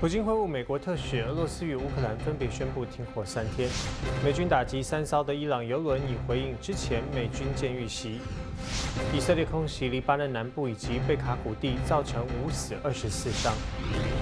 普京会晤美国特使，俄罗斯与乌克兰分别宣布停火3天。美军打击3艘的伊朗油轮，以回应之前美军舰遇袭。以色列空袭黎巴嫩南部以及贝卡谷地，造成5死24伤。